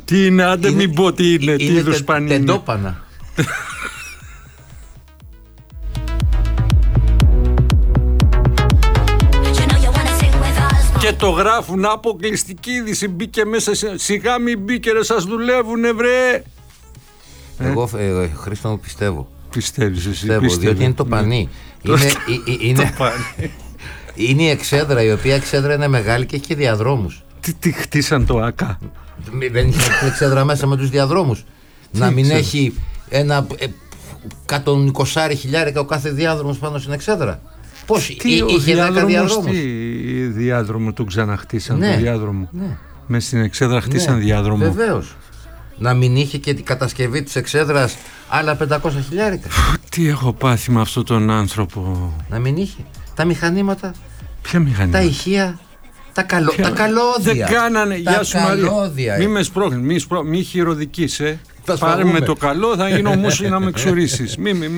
Τι είναι, άντε μην πω τι είναι, τι είδους πανί είναι. Τεντόπανα. Και το γράφουν αποκλειστική είδηση, μπήκε μέσα, σιγά μην μπήκε ρε, σας δουλεύουνε βρε. Εγώ Χρήστο μου πιστεύω. Πιστεύεις εσύ? Πιστεύω, διότι είναι το πανί. Είναι η εξέδρα, η οποία εξέδρα είναι μεγάλη και έχει και διαδρόμους. Τι χτίσαν το ΑΚΑ? Δεν είχε την εξέδρα μέσα με τους διαδρόμους. Να μην έχει ένα 120 χιλιάρικα ο κάθε διάδρομος πάνω στην εξέδρα. Πώς είχε 10 διαδρόμους? Τι διάδρομο τον ξαναχτίσαν? Το διάδρομο. Μες στην εξέδρα χτίσαν διάδρομο. Βεβαίως. Να μην είχε και την κατασκευή της εξέδρας άλλα 500 χιλιάρικα. Τι έχω πάθει με αυτόν τον άνθρωπο. Να μην είχε. Τα μηχανήματα. Ποια μηχανήματα? Τα ηχεία. Τα καλώδια. Δεν κάνανε. Γεια σου Μαρία. Μη με σπρώχνεις, μη χειροδικείς. Πάρε με το καλό, θα γίνω όμως να με ξουρίσεις.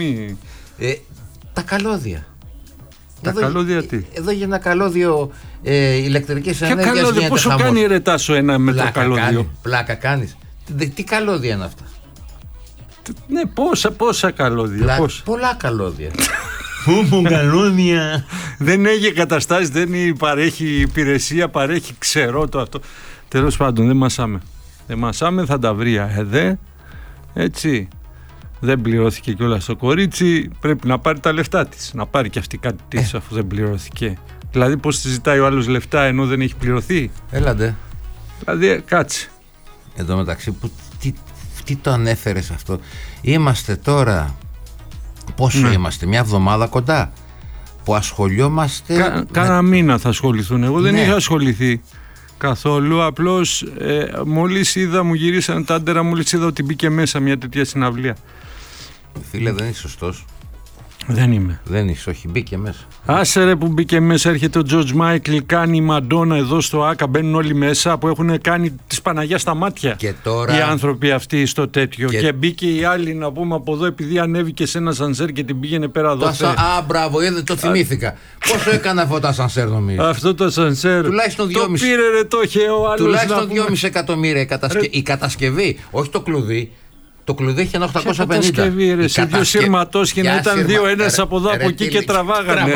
Τα καλώδια. Τα καλώδια τι? Εδώ για ένα καλώδιο ηλεκτρικής ενέργειας. Ποια καλώδια, πόσο κάνει ρετάσο ένα με το καλώδιο? Πλάκα κάνεις. Τι καλώδια είναι αυτά? Ναι, πόσα καλώδια? Πολλά καλώδια. Καλώδια. Δεν έχει καταστάσεις, δεν παρέχει υπηρεσία, παρέχει ξερό το αυτό. Τέλος πάντων, δεν μασάμε, θα τα βρει ΑΕΔ. Έτσι. Δεν πληρώθηκε κιόλας το κορίτσι, πρέπει να πάρει τα λεφτά της. Να πάρει κι αυτή κάτι της αφού δεν πληρώθηκε. Δηλαδή πώς τη ζητάει ο άλλος λεφτά ενώ δεν έχει πληρωθεί? Έλαντε. Δηλαδή κάτσε. Εδώ μεταξύ τι το ανέφερες αυτό? Είμαστε τώρα, πόσο είμαστε, μια εβδομάδα κοντά που ασχολιόμαστε. Κάνα μήνα θα ασχοληθούν. Εγώ δεν είχα ασχοληθεί καθόλου. Απλώς μόλις είδα, μου γυρίσαν τα άντερα, μόλις είδα ότι μπήκε μέσα μια τέτοια συναυλία. Φίλε, δεν είσαι σωστός. Δεν είμαι. Δεν είσαι, όχι, μπήκε μέσα. Άσε ρε που μπήκε μέσα, έρχεται ο Τζορτζ Μάικλ, κάνει η Μαντόνα εδώ στο ΑΚΑ, μπαίνουν όλοι μέσα που έχουν κάνει της Παναγιάς στα μάτια. Και τώρα... οι άνθρωποι αυτοί στο τέτοιο. Και μπήκε η άλλη, να πούμε από εδώ, επειδή ανέβηκε σε ένα σανσέρ και την πήγαινε πέρα εδώ. Μπράβο, το θυμήθηκα. Πόσο έκανε αυτό το σανσέρ, νομίζω? Αυτό το σανσέρ. Τουλάχιστον 2,5. Το πήρε ρε, το είχε ο άλλος. Τουλάχιστον 2,5 εκατομμύρια η κατασκευή, όχι το κλουδί. Το κλουδί είχε ένα 850. Κατασκευή, ρε, σε δύο σειρματόσχηνα ήταν δύο ένας από εδώ από εκεί και τραβάγανε.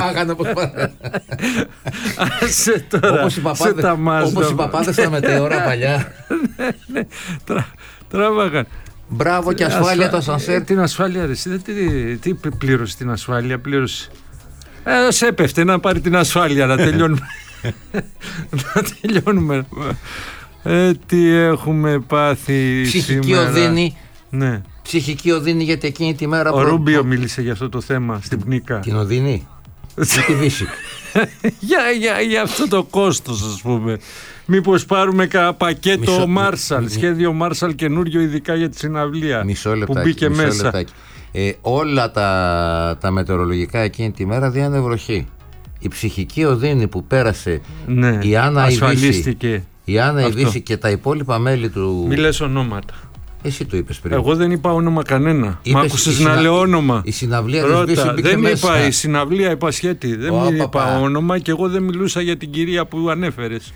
Άσε τώρα, όπως οι παπάδες στα μετεώρα παλιά. Τραβάγανε. Μπράβο, και ασφάλεια το ασανσέρ. Την ασφάλεια, ρε, τι πλήρωσε την ασφάλεια? Πλήρωσε. Σε έπεφτε να πάρει την ασφάλεια, να τελειώνουμε. Να τελειώνουμε. Τι έχουμε πάθει ψυχική σήμερα. Οδύνη. Ναι. Ψυχική οδύνη, γιατί εκείνη τη μέρα. Ο Ρούμπιο μίλησε για αυτό το θέμα στην Πνίκα. Την οδύνη. Τη Δύση. Για αυτό το κόστος, ας πούμε. Μήπως πάρουμε πακέτο Marshall, σχέδιο Marshall καινούριο, ειδικά για τη συναυλία. Που μπήκε μέσα. Όλα τα μετεωρολογικά εκείνη τη μέρα διάνε βροχή. Η ψυχική οδύνη που πέρασε, η Άννα η Δύση και τα υπόλοιπα μέλη του. Μη λες ονόματα. Εσύ το είπες πριν. Εγώ δεν είπα όνομα κανένα. Μ' άκουσες να λέω όνομα? Η συναυλία της Δύση μπήκε μέσα. Δεν είπα η συναυλία, είπα σχέτη. Δεν είπα όνομα και εγώ δεν μιλούσα για την κυρία που ανέφερες.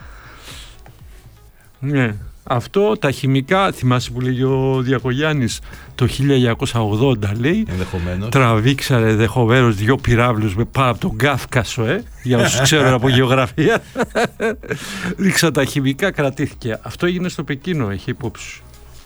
Ναι. Αυτό, τα χημικά, θυμάσαι που λέγει ο Διακογιάννης, το 1980 λέει, τραβήξαρε δεχομένως 2 πυράβλους με πάνω από τον Κάφκασο, για όσους ξέρουν από γεωγραφία. Ρίξα τα χημικά, κρατήθηκε. Αυτό έγινε στο Πεκίνο, έχει υπόψη.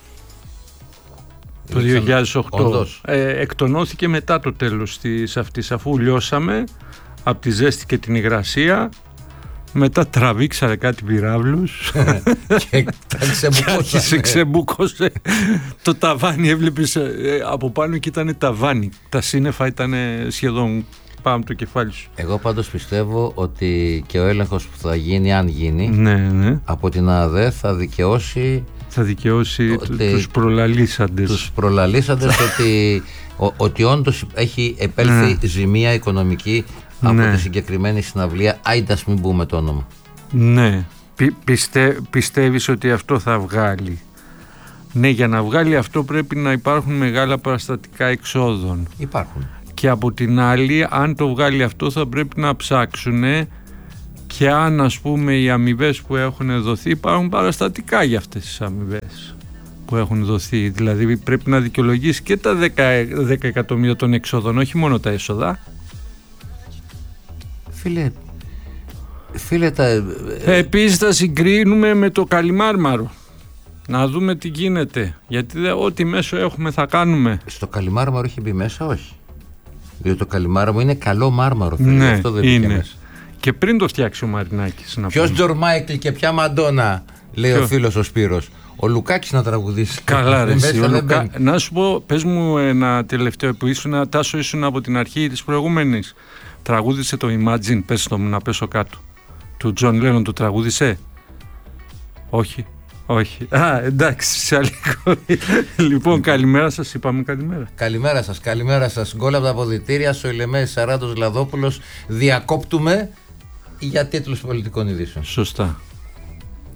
Το 2008. Εκτονώθηκε μετά το τέλος της αυτής, αφού λιώσαμε από τη ζέστη και την υγρασία. Μετά τραβήξαρε κάτι πυράβλους και σε ξεμπούκωσε το ταβάνι. Έβλεπες από πάνω και ήταν ταβάνι. Τα σύννεφα ήταν σχεδόν πάνω από το κεφάλι σου. Εγώ πάντως πιστεύω ότι και ο έλεγχος που θα γίνει, αν γίνει, από την ΑΔΕ θα δικαιώσει τους προλαλήσαντες. Τους προλαλήσαντες ότι όντως έχει επέλθει ζημία οικονομική από τη συγκεκριμένη συναυλία. Άιντε, ας μην πούμε το όνομα. Ναι. Πιστεύεις ότι αυτό θα βγάλει? Ναι, για να βγάλει αυτό πρέπει να υπάρχουν μεγάλα παραστατικά εξόδων. Υπάρχουν. Και από την άλλη, αν το βγάλει αυτό, θα πρέπει να ψάξουν και αν, ας πούμε, οι αμοιβές που έχουν δοθεί, υπάρχουν παραστατικά για αυτές τις αμοιβές που έχουν δοθεί. Δηλαδή πρέπει να δικαιολογήσει και τα 10 εκατομμύρια των εξόδων, όχι μόνο τα έσοδα. Φίλε Επίσης θα συγκρίνουμε με το Καλιμάρμαρο, να δούμε τι γίνεται, γιατί ό,τι μέσο έχουμε θα κάνουμε. Στο Καλιμάρμαρο έχει μπει μέσα? Όχι, διότι το Καλιμάρμαρο είναι καλό μάρμαρο, φίλε. Ναι, αυτό δεν είναι μέσα. Και πριν το φτιάξει ο Μαρινάκης. Ποιος Τζορ Μάικλ και ποια Μαντόνα, λέει ο φίλος ο Σπύρος. Ο Λουκάκης να τραγουδήσει. Καλά ρε να σου πω, πες μου ένα τελευταίο που ήσουν, Τάσο, ήσουν από την αρχή της προηγούμενης. Τραγούδισε το Imagine, πες το μου να πέσω κάτω. Του Τζον Λένον το τραγούδισε? Όχι. Εντάξει, σε άλλη κόρη. Λοιπόν, καλημέρα σας, είπαμε καλημέρα. Καλημέρα σας. Γκολ από τα αποδυτήρια, Σοηλεμές, Σαράντος, Λαδόπουλος. Διακόπτουμε για τίτλους πολιτικών ειδήσεων. Σωστά.